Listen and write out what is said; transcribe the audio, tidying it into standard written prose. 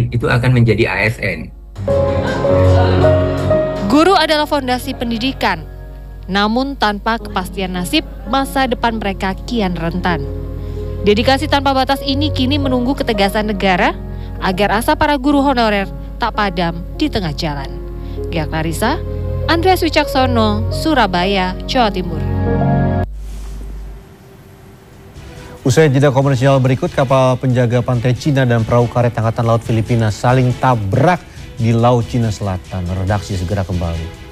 lain itu akan menjadi ASN. Guru adalah fondasi pendidikan, namun tanpa kepastian nasib, masa depan mereka kian rentan. Dedikasi tanpa batas ini kini menunggu ketegasan negara agar asa para guru honorer tak padam di tengah jalan. Gia Clarissa, Andreas Wicaksono, Surabaya, Jawa Timur. Usai jeda komersial berikut, kapal penjaga pantai Cina dan perahu karet Angkatan Laut Filipina saling tabrak di Laut Cina Selatan. Redaksi segera kembali.